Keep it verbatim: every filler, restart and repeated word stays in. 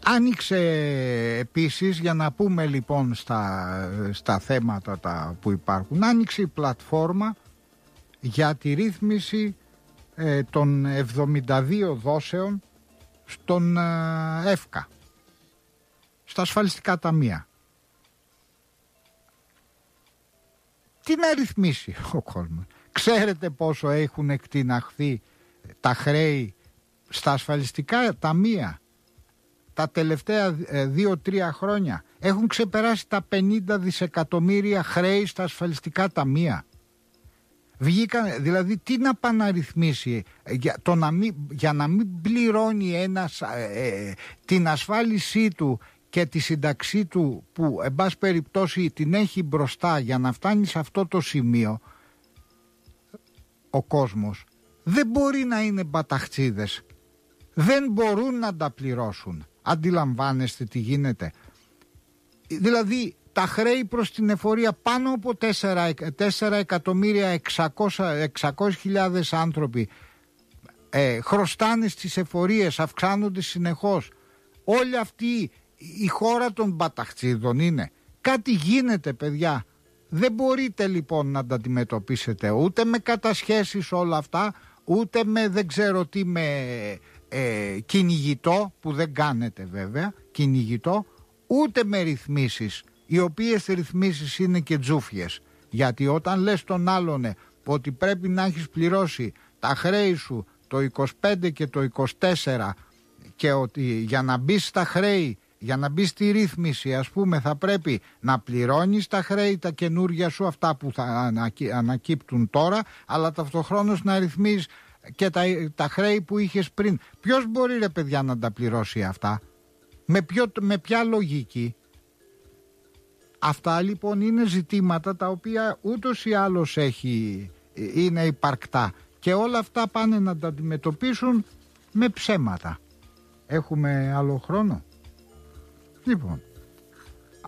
Άνοιξε επίσης, για να πούμε λοιπόν στα, στα θέματα τα που υπάρχουν, άνοιξε η πλατφόρμα για τη ρύθμιση ε, των εβδομήντα δύο δόσεων στον ε, ΕΦΚΑ, στα ασφαλιστικά ταμεία. Τι να ρυθμίσει ο κόσμος? Ξέρετε πόσο έχουν εκτιναχθεί τα χρέη στα ασφαλιστικά ταμεία τα τελευταία δύο τρία χρόνια? Έχουν ξεπεράσει τα πενήντα δισεκατομμύρια χρέη στα ασφαλιστικά ταμεία. Βγήκαν, δηλαδή τι να πάνε να ρυθμίσει για, το να μην, για να μην πληρώνει ένας ε, την ασφάλισή του και τη σύνταξή του, που εν πάση περιπτώσει την έχει μπροστά, για να φτάνει σε αυτό το σημείο ο κόσμος. Δεν μπορεί να είναι μπαταχτσίδες, δεν μπορούν να τα πληρώσουν. Αντιλαμβάνεστε τι γίνεται? Δηλαδή τα χρέη προς την εφορία, πάνω από τέσσερα εκατομμύρια εξακόσιες χιλιάδες άνθρωποι ε, χρωστάνε στις εφορίες, αυξάνονται συνεχώς. Όλη αυτή η χώρα των μπαταχτσίδων είναι. Κάτι γίνεται, παιδιά. Δεν μπορείτε λοιπόν να τα αντιμετωπίσετε ούτε με κατασχέσεις όλα αυτά, ούτε με δεν ξέρω τι, με ε, κυνηγητό, που δεν κάνετε βέβαια, κυνηγητό, ούτε με ρυθμίσεις, οι οποίες ρυθμίσεις είναι και τζούφιες. Γιατί όταν λες τον άλλον ότι πρέπει να έχεις πληρώσει τα χρέη σου το είκοσι πέντε και το είκοσι τέσσερα, και ότι για να μπεις στα χρέη, για να μπεις στη ρύθμιση, ας πούμε, θα πρέπει να πληρώνεις τα χρέη τα καινούργια σου, αυτά που θα ανακύπτουν τώρα, αλλά ταυτοχρόνως να ρυθμίσεις και τα, τα χρέη που είχες πριν. Ποιος μπορεί, ρε παιδιά, να τα πληρώσει αυτά? Με, ποιο, με ποια λογική? Αυτά λοιπόν είναι ζητήματα τα οποία ούτως ή άλλως έχει, είναι υπαρκτά, και όλα αυτά πάνε να τα αντιμετωπίσουν με ψέματα. Έχουμε άλλο χρόνο? Λοιπόν,